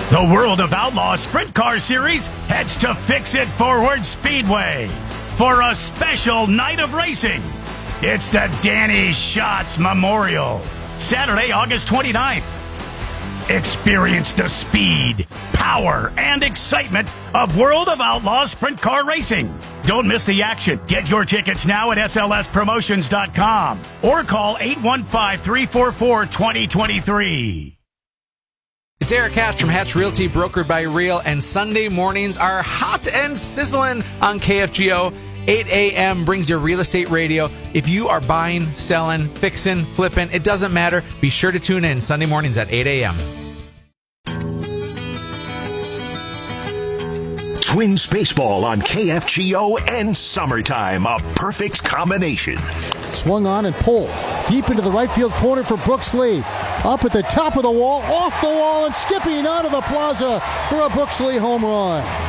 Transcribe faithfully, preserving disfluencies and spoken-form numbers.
The World of Outlaws Sprint Car Series heads to Fix-It Forward Speedway for a special night of racing. It's the Danny Schatz Memorial, Saturday, August twenty-ninth. Experience the speed, power, and excitement of World of Outlaws Sprint Car Racing. Don't miss the action. Get your tickets now at S L S promotions dot com or call eight one five, three four four, two zero two three. It's Eric Hatch from Hatch Realty, brokered by Real, and Sunday mornings are hot and sizzling on K F G O. eight a.m. brings your real estate radio. If you are buying, selling, fixing, flipping, it doesn't matter. Be sure to tune in Sunday mornings at eight a.m. Twins baseball on K F G O and summertime, a perfect combination. Swung on and pulled deep into the right field corner for Brooks Lee. Up at the top of the wall, off the wall, and skipping onto the plaza for a Brooks Lee home run.